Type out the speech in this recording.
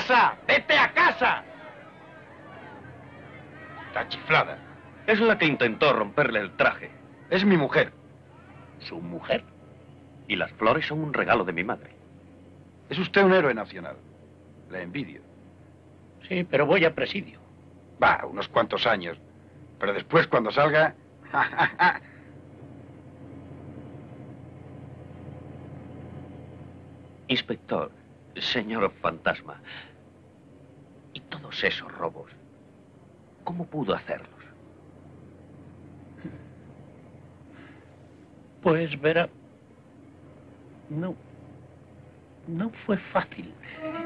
casa! ¡Vete a casa! Está chiflada. Es la que intentó romperle el traje. Es mi mujer. ¿Su mujer? Y las flores son un regalo de mi madre. Es usted un héroe nacional. Le envidio. Sí, pero voy a presidio. Va, unos cuantos años. Pero después, cuando salga... Inspector, señor fantasma, ¿y todos esos robos? ¿Cómo pudo hacerlos? Pues verá, no fue fácil.